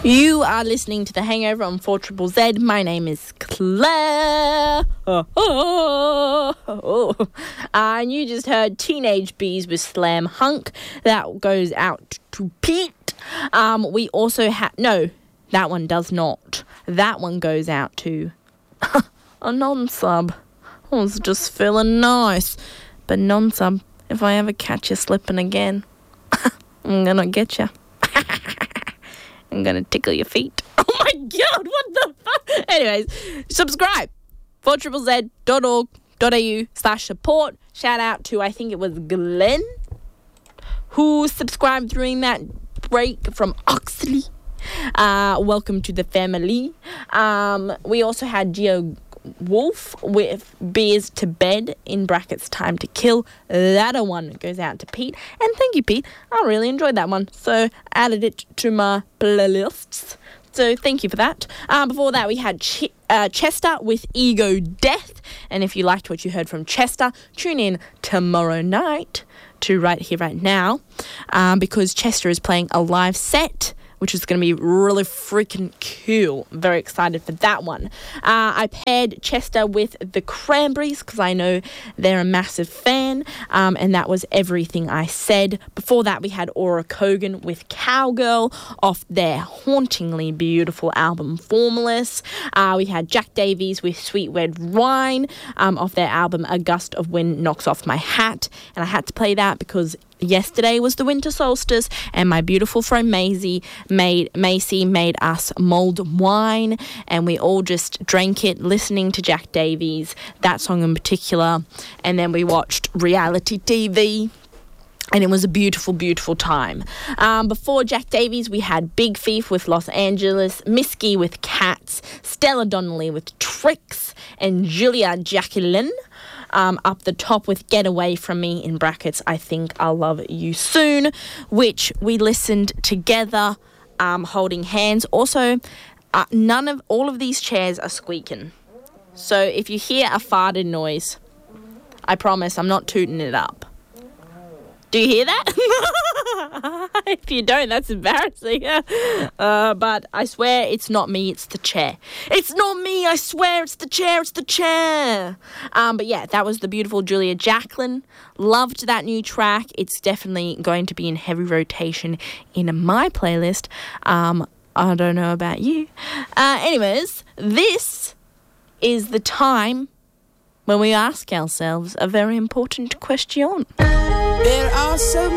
You are listening to The Hangover on 4ZZZ. My name is Claire. And you just heard Teenage Bees with Slam Hunk. That goes out to Pete. We also had... No, that one does not. That one goes out to a non-sub. I was just feeling nice. But non-sub, if I ever catch you slipping again, I'm gonna get you. I'm going to tickle your feet. Oh, my God, what the fuck? Anyways, subscribe. 4ZZZ.org.au/support. Shout out to, I think it was Glenn, who subscribed during that break from Oxley. Welcome to the family. We also had Geo Wolf with Beers to Bed, in brackets, Time to Kill. That one goes out to Pete. And thank you, Pete. I really enjoyed that one. So added it to my playlists. So thank you for that. Before that, we had Chester with Ego Death. And if you liked what you heard from Chester, tune in tomorrow night to Right Here, Right Now. Because Chester is playing a live set, which is going to be really freaking cool. Very excited for that one. I paired Chester with the Cranberries because I know they're a massive fan, and that was Everything I Said. Before that, we had Aura Kogan with Cowgirl off their hauntingly beautiful album Formless. We had Jack Davies with Sweet Red Wine off their album A Gust of Wind Knocks Off My Hat, and I had to play that because yesterday was the winter solstice, and my beautiful friend Macy made us mulled wine, and we all just drank it, listening to Jack Davies, that song in particular, and then we watched reality TV. And it was a beautiful, beautiful time. Before Jack Davies, we had Big Thief with Los Angeles, Miski with Cats, Stella Donnelly with Tricks, and Julia Jacqueline up the top with Get Away From Me, in brackets, I Think I'll Love You Soon, which we listened together, holding hands. Also, all of these chairs are squeaking. So if you hear a farted noise, I promise I'm not tooting it up. Do you hear that? If you don't, that's embarrassing. But I swear it's not me, it's the chair. It's not me, I swear it's the chair. But yeah, that was the beautiful Julia Jacqueline. Loved that new track. It's definitely going to be in heavy rotation in my playlist. I don't know about you. Anyways, this is the time when we ask ourselves a very important question. There are so